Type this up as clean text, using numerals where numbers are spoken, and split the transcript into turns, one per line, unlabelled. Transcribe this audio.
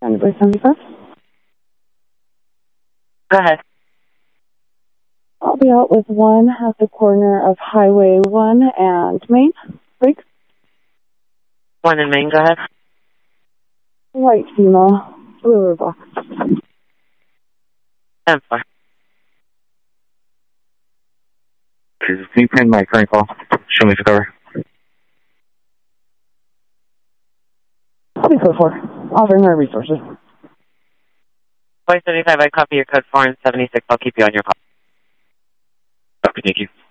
Boy 75.
Go ahead.
I'll be out with 1 at the corner of Highway 1 and Main. Break.
1 in Main, go ahead.
White female, bluer box.
10-4.
Can you pin my current call? Show me the cover.
344. Offering her resources.
Boy 75, I copy your code 4 and 76. I'll keep you on your call.
Okay, thank you.